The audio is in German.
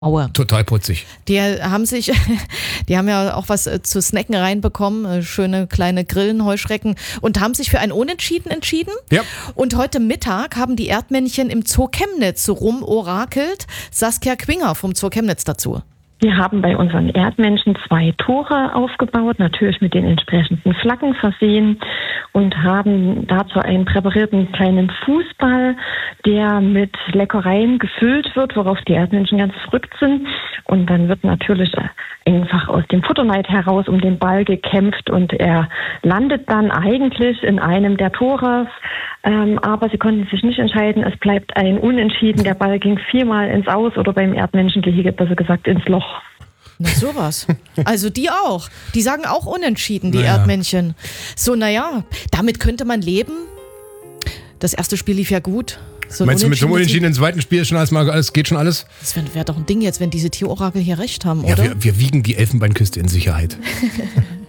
Aue. Total putzig. Die haben ja auch was zu snacken reinbekommen, schöne kleine Grillen, Heuschrecken und haben sich für ein Unentschieden entschieden. Ja. Und heute Mittag haben die Erdmännchen im Zoo Chemnitz rumorakelt. Saskia Quinger vom Zoo Chemnitz dazu. Wir haben bei unseren Erdmännchen 2 Tore aufgebaut, natürlich mit den entsprechenden Flaggen versehen und haben dazu einen präparierten kleinen Fußball, der mit Leckereien gefüllt wird, worauf die Erdmännchen ganz verrückt sind. Und dann wird natürlich einfach aus dem Futterneid heraus um den Ball gekämpft und er landet dann eigentlich in einem der Tore. Aber sie konnten sich nicht entscheiden. Es bleibt ein Unentschieden. Der Ball ging 4-mal ins Aus oder beim Erdmännchengehege besser gesagt ins Loch. Na sowas. Also die auch. Die sagen auch Unentschieden, die Erdmännchen. So, damit könnte man leben. Das erste Spiel lief ja gut. So meinst du mit dem Unentschieden im zweiten Spiel ist schon alles, geht schon alles? Das wäre doch ein Ding jetzt, wenn diese Tierorakel hier recht haben, oder? Ja, wir wiegen die Elfenbeinküste in Sicherheit.